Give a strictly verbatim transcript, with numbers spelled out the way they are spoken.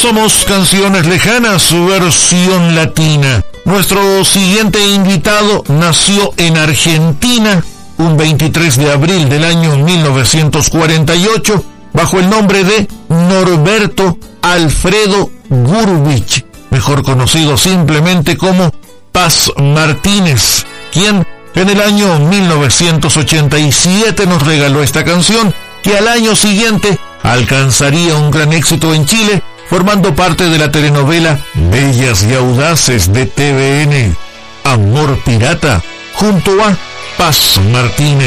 Somos Canciones Lejanas, su versión latina. Nuestro siguiente invitado nació en Argentina un veintitrés de abril del año mil novecientos cuarenta y ocho bajo el nombre de Norberto Alfredo Gurvich, mejor conocido simplemente como Paz Martínez, quien en el año mil novecientos ochenta y siete nos regaló esta canción que al año siguiente alcanzaría un gran éxito en Chile, formando parte de la telenovela Bellas y Audaces de T V N, Amor Pirata, junto a Paz Martínez.